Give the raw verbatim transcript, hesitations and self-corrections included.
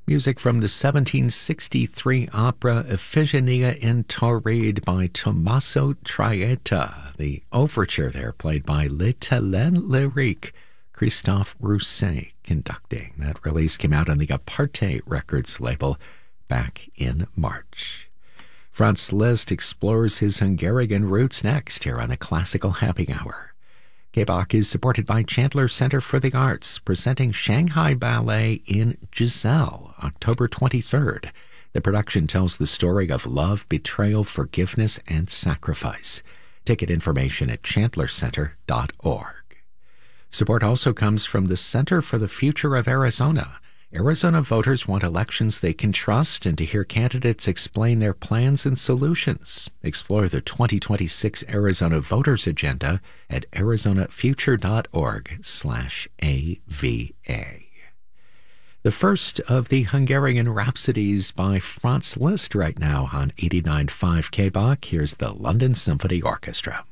Music from the seventeen sixty-three opera Iphigenia in Tauride by Tommaso Traetta. The overture there played by Le Talent Lyrique, Christophe Rousset conducting. That release came out on the Aparte Records label back in March. Franz Liszt explores his Hungarian roots next here on the Classical Happy Hour. K B O C is supported by Chandler Center for the Arts, presenting Shanghai Ballet in Giselle, October twenty-third. The production tells the story of love, betrayal, forgiveness, and sacrifice. Ticket information at chandler center dot org. Support also comes from the Center for the Future of Arizona. Arizona voters want elections they can trust and to hear candidates explain their plans and solutions. Explore the twenty twenty-six Arizona Voters Agenda at arizona future dot org slash A V A. The first of the Hungarian Rhapsodies by Franz Liszt right now on eighty-nine point five K B O C. Here's the London Symphony Orchestra.